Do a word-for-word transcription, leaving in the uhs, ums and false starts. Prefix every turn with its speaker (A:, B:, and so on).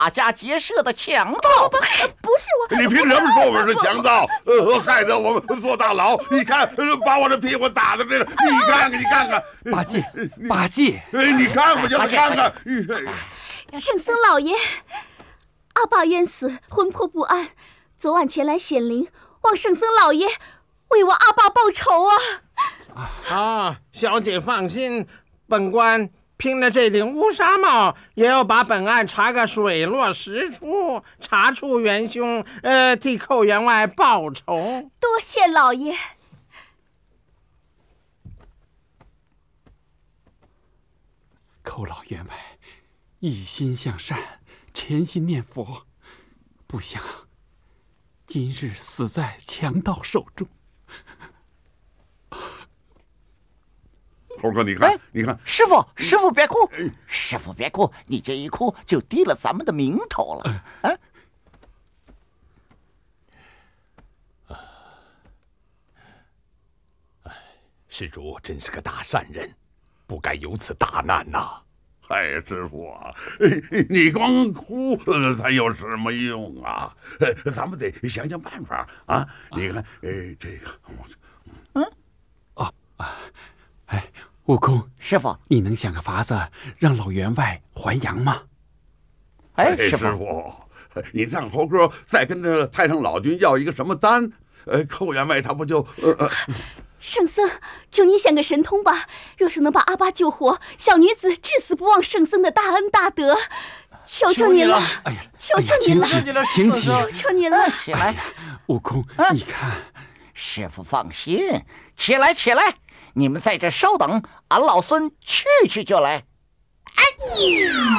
A: 大家结社的强盗。
B: 不不，不是我。
C: 你凭什么说我们是强盗？呃，害得我们坐大牢。你看，把我的屁股打的这个，你看看，你看看。
D: 八戒，八戒，
C: 哎，你看不就看看？
B: 圣僧老爷，阿爸冤死，魂魄不安，昨晚前来显灵，望圣僧老爷为我阿爸报仇啊！
E: 啊，小姐放心，本官凭着这顶乌纱帽，也要把本案查个水落石出，查出元凶，呃，替寇员外报仇。
B: 多谢老爷。
D: 寇老员外一心向善，潜心念佛，不想今日死在强盗手中。
C: 猴哥，你看，你看，
A: 师傅，师傅别哭，师傅别哭，你这一哭就低了咱们的名头了。啊！
F: 施主真是个大善人，不该有此大难呐、啊！
C: 哎，师傅啊，你光哭呃，才有什么用啊？呃，咱们得想想办法啊！你看，呃，这个，
D: 嗯，哦啊，哎。悟空，
A: 师傅，
D: 你能想个法子让老员外还阳吗？
A: 哎，师
C: 傅，你让猴哥再跟着太上老君要一个什么丹？呃，寇员外他不就……呃呃，
B: 圣僧，求你想个神通吧！若是能把阿爸救活，小女子至死不忘圣僧的大恩大德。求求您了！
D: 哎呀，
B: 求求您了！
D: 请起，
B: 求求您了！
A: 起来，
D: 悟空，你看，
A: 师傅放心，起来，起来。你们在这稍等，俺老孙去去就来。哎！